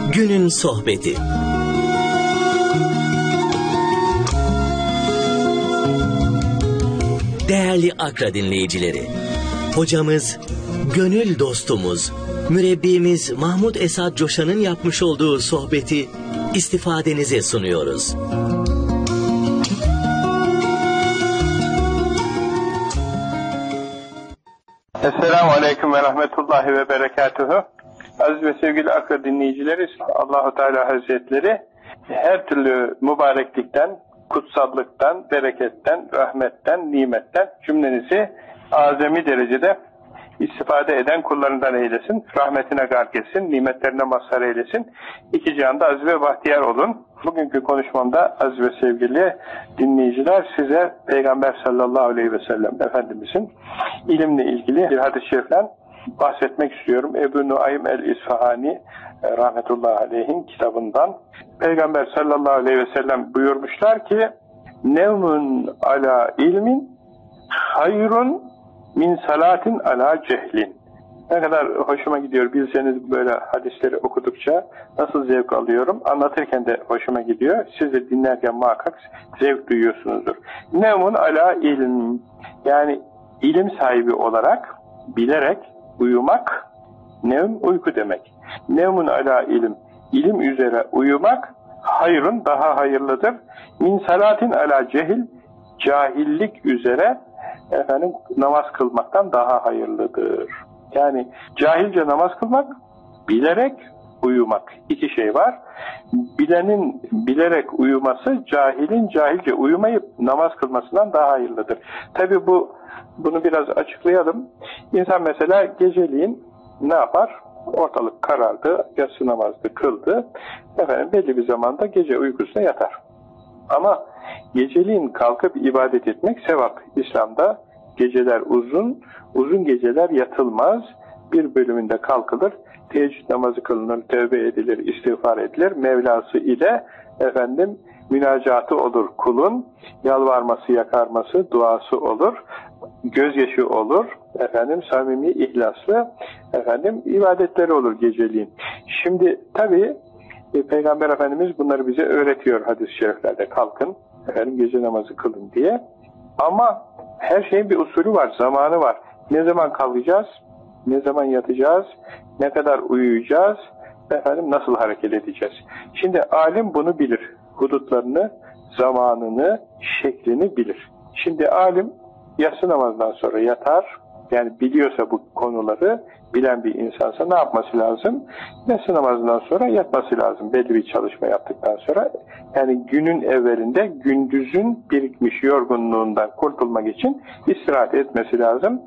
Günün sohbeti. Değerli Akra dinleyicileri, hocamız, gönül dostumuz, mürebbimiz Mahmud Esad Coşan'ın yapmış olduğu sohbeti istifadenize sunuyoruz. Esselamu Aleyküm ve Rahmetullahi ve Berekatuhu. Aziz ve sevgili Akra dinleyicileri, Allah-u Teala Hazretleri her türlü mübareklikten, kutsallıktan, bereketten, rahmetten, nimetten cümlenizi azami derecede istifade eden kullarından eylesin. Rahmetine gark etsin, nimetlerine mazhar eylesin. İki cihanda aziz ve bahtiyar olun. Bugünkü konuşmamda aziz ve sevgili dinleyiciler, size Peygamber sallallahu aleyhi ve sellem Efendimizin ilimle ilgili bir hadis-i şeriften bahsetmek istiyorum. Ebu Nuaym el-İsfahani rahmetullahi aleyhin kitabından. Peygamber sallallahu aleyhi ve sellem buyurmuşlar ki: "Nevmun ala ilmin hayrun min salatin ala cehlin." Ne kadar hoşuma gidiyor bilseniz, böyle hadisleri okudukça nasıl zevk alıyorum. Anlatırken de hoşuma gidiyor. Siz de dinlerken muhakkak zevk duyuyorsunuzdur. Nevmun ala ilm, yani ilim sahibi olarak bilerek uyumak. Nevm uyku demek. Nevmun ala ilim, ilim üzere uyumak hayrun, daha hayırlıdır. Min salatin ala cehil, cahillik üzere namaz kılmaktan daha hayırlıdır. Yani cahilce namaz kılmak, bilerek uyumak. İki şey var. Bilenin bilerek uyuması, cahilin cahilce uyumayıp namaz kılmasından daha hayırlıdır. Tabi bunu biraz açıklayalım. İnsan mesela geceliğin ne yapar? Ortalık karardı, yatsı namazı kıldı. Belli bir zamanda gece uykusuna yatar. Ama geceliğin kalkıp ibadet etmek sevap. İslam'da geceler uzun, uzun geceler yatılmaz. Bir bölümünde kalkılır, teheccüd namazı kılınır, tövbe edilir, istiğfar edilir. Mevlası ile münacatı olur kulun, yalvarması, yakarması, duası olur, gözyaşı olur, samimi, ihlaslı, ibadetleri olur geceliğin. Şimdi tabii Peygamber Efendimiz bunları bize öğretiyor hadis-i şeriflerde. Kalkın, gece namazı kılın diye. Ama her şeyin bir usulü var, zamanı var. Ne zaman kalkacağız, ne zaman yatacağız, ne kadar uyuyacağız, nasıl hareket edeceğiz. Şimdi alim bunu bilir. Hudutlarını, zamanını, şeklini bilir. Şimdi alim yatsı namazından sonra yatar. Yani biliyorsa bu konuları, bilen bir insansa ne yapması lazım? Yatsı namazından sonra yatması lazım. Belli bir çalışma yaptıktan sonra. Yani günün evvelinde gündüzün birikmiş yorgunluğundan kurtulmak için istirahat etmesi lazım.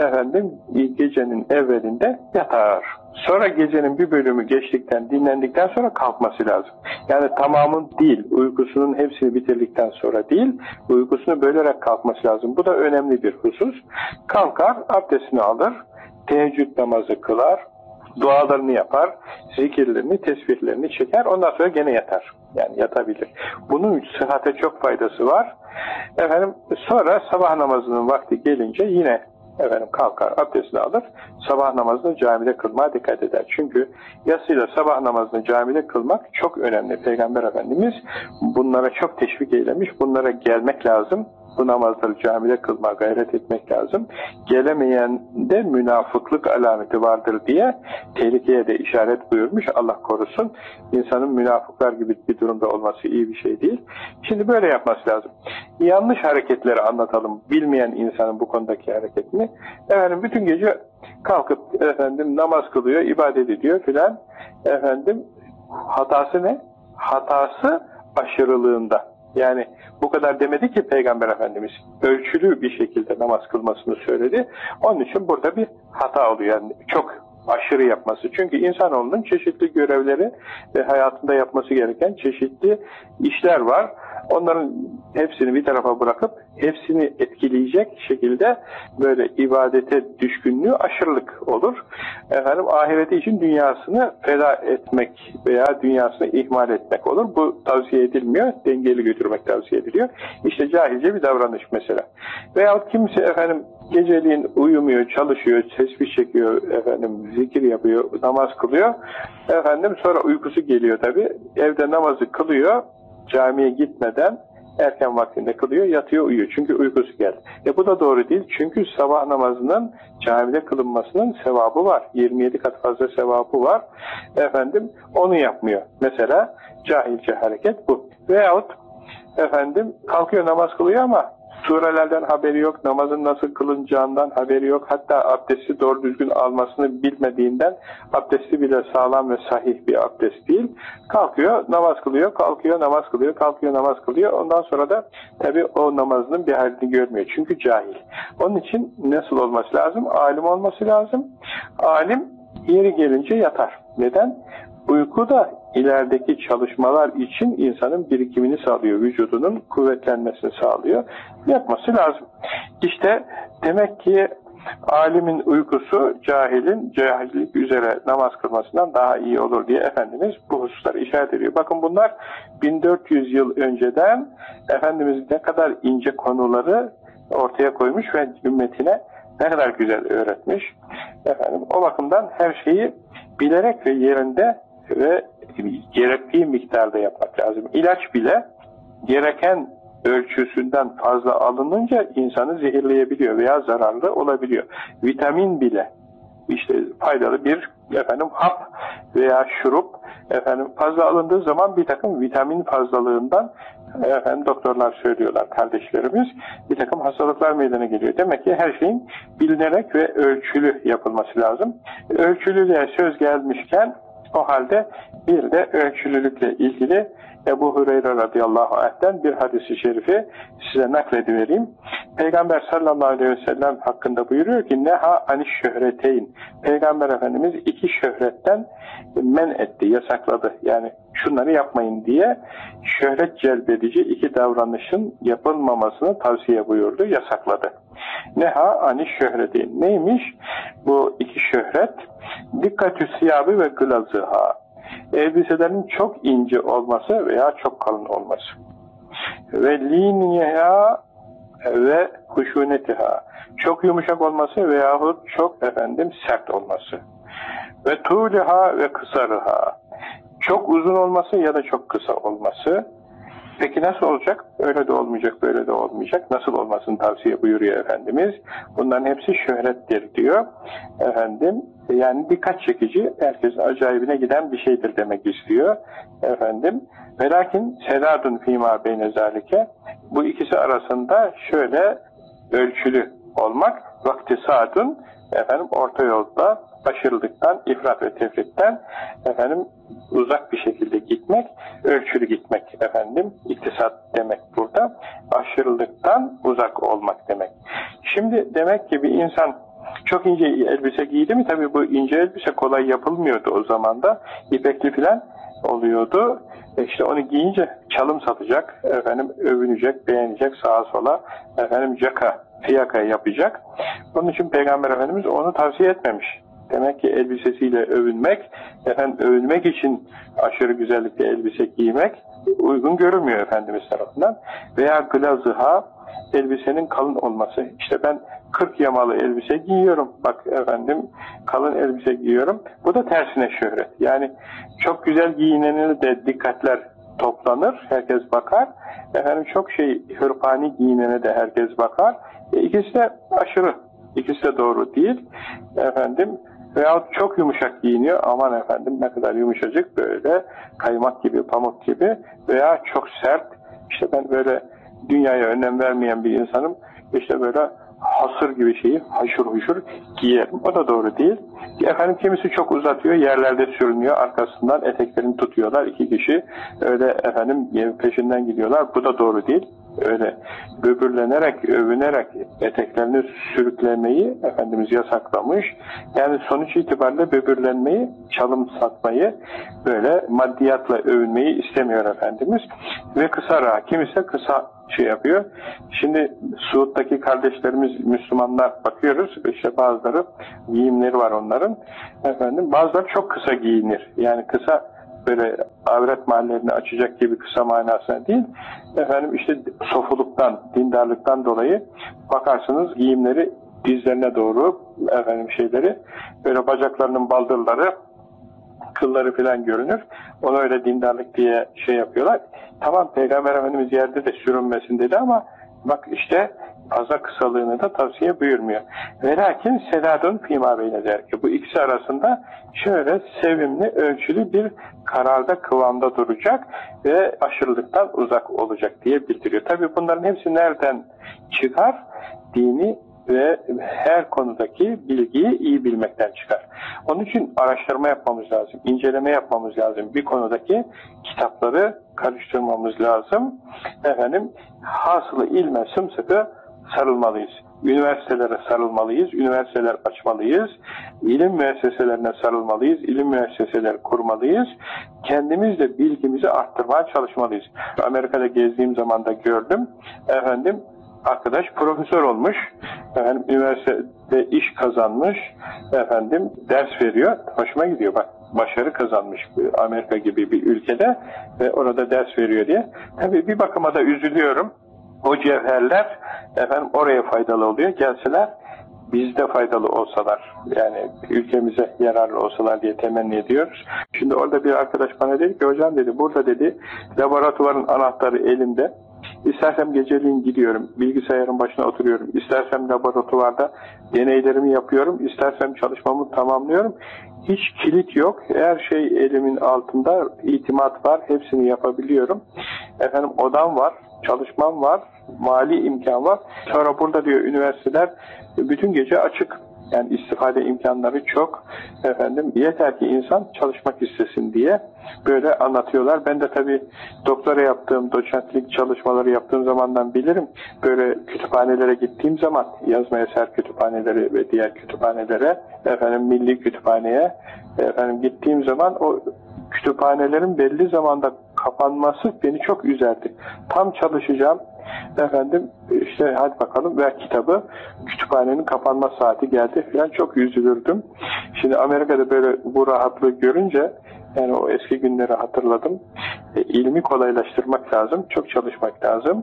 Gecenin evvelinde yatar. Sonra gecenin bir bölümü geçtikten, dinlendikten sonra kalkması lazım. Yani tamamın değil, uykusunun hepsini bitirdikten sonra değil, uykusunu bölerek kalkması lazım. Bu da önemli bir husus. Kalkar, abdestini alır, teheccüd namazı kılar, dualarını yapar, zikirlerini, tesbihlerini çeker, ondan sonra gene yatar. Yani yatabilir. Bunun sıhhate çok faydası var. Sonra sabah namazının vakti gelince yine kalkar, abdestini alır, sabah namazını camide kılmaya dikkat eder. Çünkü yatsıyla sabah namazını camide kılmak çok önemli. Peygamber Efendimiz bunlara çok teşvik eylemiş, bunlara gelmek lazım. Bu namazları camide kılmaya gayret etmek lazım. Gelemeyen de münafıklık alameti vardır diye tehlikeye de işaret buyurmuş. Allah korusun. İnsanın münafıklar gibi bir durumda olması iyi bir şey değil. Şimdi böyle yapması lazım. Yanlış hareketleri anlatalım. Bilmeyen insanın bu konudaki hareketini. Bütün gece kalkıp namaz kılıyor, ibadet ediyor filan. Hatası ne? Hatası aşırılığında. Yani bu kadar demedi ki Peygamber Efendimiz. Ölçülü bir şekilde namaz kılmasını söyledi. Onun için burada bir hata oluyor. Yani çok aşırı yapması. Çünkü insanoğlunun çeşitli görevleri ve hayatında yapması gereken çeşitli işler var. Onların hepsini bir tarafa bırakıp hepsini etkileyecek şekilde böyle ibadete düşkünlüğü aşırılık olur. Ahireti için dünyasını feda etmek veya dünyasını ihmal etmek olur. Bu tavsiye edilmiyor. Dengeli götürmek tavsiye ediliyor. İşte cahilce bir davranış mesela. Veyahut kimse geceliğin uyumuyor, çalışıyor, tesbih çekiyor, zikir yapıyor, namaz kılıyor. Sonra uykusu geliyor tabii. Evde namazı kılıyor, camiye gitmeden erken vaktinde kılıyor, yatıyor, uyuyor. Çünkü uykusu geldi. Bu da doğru değil. Çünkü sabah namazının camide kılınmasının sevabı var. 27 kat fazla sevabı var. Onu yapmıyor. Mesela cahilce hareket bu. Veyahut kalkıyor namaz kılıyor ama surelerden haberi yok, namazın nasıl kılınacağından haberi yok. Hatta abdesti doğru düzgün almasını bilmediğinden abdesti bile sağlam ve sahih bir abdest değil. Kalkıyor, namaz kılıyor, kalkıyor, namaz kılıyor, kalkıyor, namaz kılıyor. Ondan sonra da tabii o namazının bir halini görmüyor. Çünkü cahil. Onun için nasıl olması lazım? Alim olması lazım. Alim yeri gelince yatar. Neden? Uyku da ilerideki çalışmalar için insanın birikimini sağlıyor, vücudunun kuvvetlenmesini sağlıyor. Yapması lazım. İşte demek ki alimin uykusu cahilin cahillik üzere namaz kılmasından daha iyi olur diye Efendimiz bu hususları işaret ediyor. Bakın bunlar 1400 yıl önceden Efendimiz ne kadar ince konuları ortaya koymuş ve ümmetine ne kadar güzel öğretmiş. O bakımdan her şeyi bilerek ve yerinde ve gerektiği miktarda yapmak lazım. İlaç bile gereken ölçüsünden fazla alınınca insanı zehirleyebiliyor veya zararlı olabiliyor. Vitamin bile işte faydalı bir hap veya şurup fazla alındığı zaman bir takım vitamin fazlalığından doktorlar söylüyorlar, kardeşlerimiz, bir takım hastalıklar meydana geliyor. Demek ki her şeyin bilinerek ve ölçülü yapılması lazım. Ölçülülüğe söz gelmişken o halde bir de ölçülülükle ilgili Ebu Hureyre radıyallahu anh'ten bir hadis-i şerifi size nakledivereyim. Peygamber sallallahu aleyhi ve sellem hakkında buyuruyor ki neha aniş şöhreteyn. Peygamber Efendimiz iki şöhretten men etti, yasakladı. Yani şunları yapmayın diye şöhret celbedici iki davranışın yapılmamasını tavsiye buyurdu, yasakladı. Neha aniş şöhreteyn. Neymiş bu iki şöhret? Dikkatü siyabı ve gılazıha. Elbiselerin çok ince olması veya çok kalın olması. Ve liniha ve huşunetiha. Çok yumuşak olması veyahut çok sert olması. Ve tuğliha ve kısarıha. Çok uzun olması ya da çok kısa olması. Peki nasıl olacak? Öyle de olmayacak, böyle de olmayacak. Nasıl olmasını tavsiye buyuruyor Efendimiz. Bunların hepsi şöhrettir diyor. Yani dikkat çekici, herkesin acayibine giden bir şeydir demek istiyor. Ve lakin seladun fîmâ beyne zâlike. Bu ikisi arasında şöyle ölçülü olmak, vaktisadun, orta yolda aşırılıktan, ifrat ve tefritten uzak bir şekilde gitmek, ölçülü gitmek iktisat demek burada. Aşırılıktan uzak olmak demek. Şimdi demek ki bir insan çok ince elbise giydi mi? Tabii bu ince elbise kolay yapılmıyordu o zaman da. İpekli filan oluyordu. İşte onu giyince çalım satacak, övünecek, beğenecek sağa sola, fiyaka yapacak. Onun için Peygamber Efendimiz onu tavsiye etmemiş. Demek ki elbisesiyle övünmek, övünmek için aşırı güzellikte elbise giymek uygun görülmüyor Efendimiz tarafından. Veya glazıha, elbisenin kalın olması. İşte ben 40 yamalı elbise giyiyorum. Bak kalın elbise giyiyorum. Bu da tersine şöhret. Yani çok güzel giyinene de dikkatler toplanır. Herkes bakar. Çok hırpani giyinene de herkes bakar. İkisi de aşırı. İkisi de doğru değil. Veyahut çok yumuşak giyiniyor. Aman ne kadar yumuşacık, böyle kaymak gibi, pamuk gibi. Veya çok sert. İşte ben böyle dünyaya önem vermeyen bir insanım. İşte böyle hasır gibi şeyi haşır huşur giyerim. O da doğru değil. Kimisi çok uzatıyor, yerlerde sürünüyor, arkasından eteklerini tutuyorlar iki kişi. Öyle peşinden gidiyorlar. Bu da doğru değil. öyle böbürlenerek, övünerek eteklerini sürüklemeyi Efendimiz yasaklamış. Yani sonuç itibariyle böbürlenmeyi, çalım satmayı, böyle maddiyatla övünmeyi istemiyor Efendimiz. Ve kısa rahat. Kim ise kısa şey yapıyor. Şimdi Suud'daki kardeşlerimiz Müslümanlar bakıyoruz. İşte bazıları giyimleri var onların. Efendim bazıları çok kısa giyinir. Yani kısa böyle avret mahallelerini açacak gibi kısa manasına değil. Efendim işte sofuluktan, dindarlıktan dolayı bakarsınız giyimleri dizlerine doğru efendim şeyleri böyle bacaklarının baldırları kılları falan görünür. Onu öyle dindarlık diye şey yapıyorlar. Tamam Peygamber Efendimiz yerde de sürünmesin dedi ama bak işte fazla kısalığını da tavsiye buyurmuyor. Ve lakin sedadun fîmâ beyne derki. Bu ikisi arasında şöyle sevimli, ölçülü bir kararda, kıvamda duracak ve aşırılıktan uzak olacak diye bildiriyor. Tabii bunların hepsi nereden çıkar? Dini ve her konudaki bilgiyi iyi bilmekten çıkar. Onun için araştırma yapmamız lazım, inceleme yapmamız lazım. Bir konudaki kitapları karıştırmamız lazım. Efendim, hasılı ilme sımsıkı sarılmalıyız. Üniversitelere sarılmalıyız, üniversiteler açmalıyız, ilim müesseselerine sarılmalıyız, ilim müesseseleri kurmalıyız. Kendimiz de bilgimizi arttırmaya çalışmalıyız. Amerika'da gezdiğim zaman da gördüm. Efendim, arkadaş profesör olmuş, efendim, üniversitede iş kazanmış, efendim, ders veriyor. Hoşuma gidiyor bak. Başarı kazanmış Amerika gibi bir ülkede ve orada ders veriyor diye. Tabii bir bakıma da üzülüyorum. O cevherler efendim oraya faydalı oluyor. Gelseler bizde faydalı olsalar, yani ülkemize yararlı olsalar diye temenni ediyoruz. Şimdi orada bir arkadaş bana dedi ki hocam dedi burada dedi laboratuvarın anahtarı elimde. İstersem geceliğin gidiyorum, bilgisayarın başına oturuyorum, istersem laboratuvarda deneylerimi yapıyorum, istersem çalışmamı tamamlıyorum. Hiç kilit yok, her şey elimin altında, itimat var, hepsini yapabiliyorum. Efendim odam var, çalışmam var, mali imkan var. Sonra burada diyor üniversiteler bütün gece açık. Yani istifade imkanları çok. Efendim yeter ki insan çalışmak istesin diye böyle anlatıyorlar. Ben de tabii doktora yaptığım, doçentlik çalışmaları yaptığım zamandan bilirim. Böyle kütüphanelere gittiğim zaman, yazma eser kütüphaneleri ve diğer kütüphanelere, efendim milli kütüphaneye, efendim gittiğim zaman o kütüphanelerin belli zamanda kapanması beni çok üzerdi. Tam çalışacağım. Efendim işte hadi bakalım ver kitabı, kütüphanenin kapanma saati geldi falan, çok üzülürdüm. Şimdi Amerika'da böyle bu rahatlığı görünce yani o eski günleri hatırladım. İlmi kolaylaştırmak lazım, çok çalışmak lazım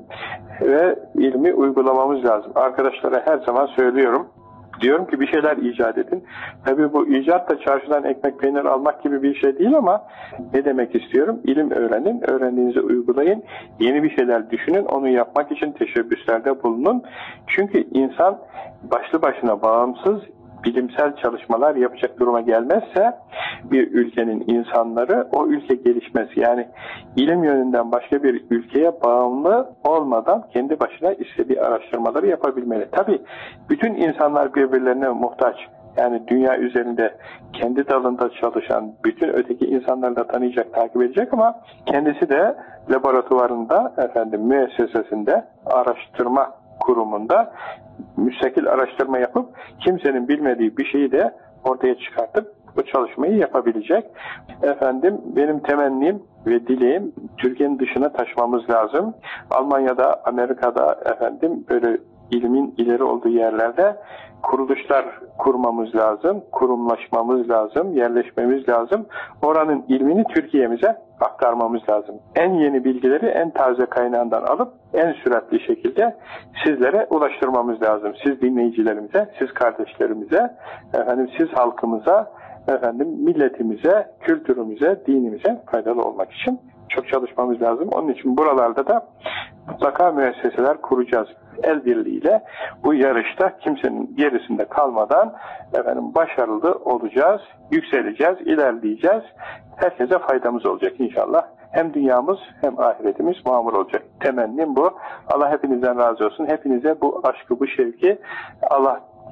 ve ilmi uygulamamız lazım. Arkadaşlara her zaman söylüyorum. Diyorum ki bir şeyler icat edin. Tabii bu icat da çarşıdan ekmek peynir almak gibi bir şey değil ama ne demek istiyorum? İlim öğrenin, öğrendiğinizi uygulayın, yeni bir şeyler düşünün, onu yapmak için teşebbüslerde bulunun. Çünkü insan başlı başına bağımsız bilimsel çalışmalar yapacak duruma gelmezse bir ülkenin insanları o ülke gelişmez. Yani ilim yönünden başka bir ülkeye bağımlı olmadan kendi başına istediği araştırmaları yapabilmeli. Tabii bütün insanlar birbirlerine muhtaç. Yani dünya üzerinde kendi dalında çalışan bütün öteki insanları da tanıyacak, takip edecek ama kendisi de laboratuvarında, efendim müessesesinde, araştırma kurumunda müstakil araştırma yapıp kimsenin bilmediği bir şeyi de ortaya çıkartıp bu çalışmayı yapabilecek. Efendim benim temennim ve dileğim Türkiye'nin dışına taşımamız lazım. Almanya'da, Amerika'da efendim böyle ilmin ileri olduğu yerlerde kuruluşlar kurmamız lazım, kurumlaşmamız lazım, yerleşmemiz lazım. Oranın ilmini Türkiye'mize aktarmamız lazım. En yeni bilgileri en taze kaynağından alıp en süratli şekilde sizlere ulaştırmamız lazım. Siz dinleyicilerimize, siz kardeşlerimize, efendim siz halkımıza, efendim milletimize, kültürümüze, dinimize faydalı olmak için çok çalışmamız lazım. Onun için buralarda da mutlaka müesseseler kuracağız. El birliğiyle bu yarışta kimsenin gerisinde kalmadan efendim başarılı olacağız, yükseleceğiz, ilerleyeceğiz. Herkese faydamız olacak inşallah. Hem dünyamız hem ahiretimiz mamur olacak. Temennim bu. Allah hepinizden razı olsun. Hepinize bu aşkı, bu şevki Allah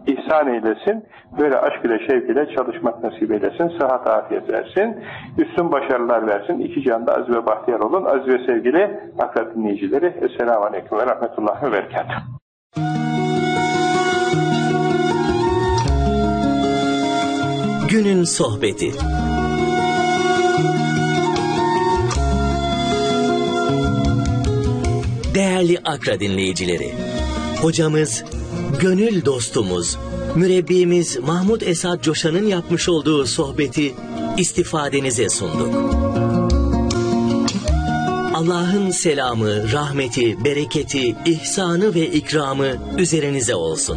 ihsan eylesin. Böyle aşk ile şevk ile çalışmak nasip eylesin. Sıhhat afiyet versin. Üstün başarılar versin. İki canda aziz ve bahtiyar olun. Aziz ve sevgili akrat dinleyicileri. Esselamu Aleyküm ve Rahmetullahi ve Berekatuhu. Günün sohbeti. Değerli Akra dinleyicileri, hocamız, gönül dostumuz, mürebbimiz Mahmud Esad Coşan'ın yapmış olduğu sohbeti istifadenize sunduk. Allah'ın selamı, rahmeti, bereketi, ihsanı ve ikramı üzerinize olsun.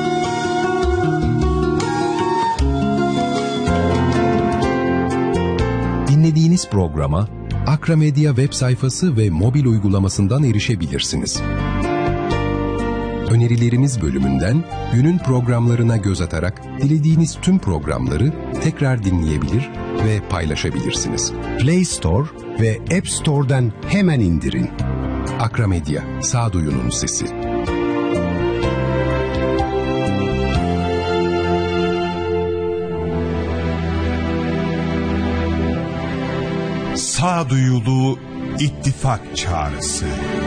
Dinlediğiniz programa Akra Medya web sayfası ve mobil uygulamasından erişebilirsiniz. Önerilerimiz bölümünden günün programlarına göz atarak dilediğiniz tüm programları tekrar dinleyebilir ve paylaşabilirsiniz. Play Store ve App Store'dan hemen indirin. Akra Medya, sağduyunun sesi. Sağduyulu ittifak çağrısı.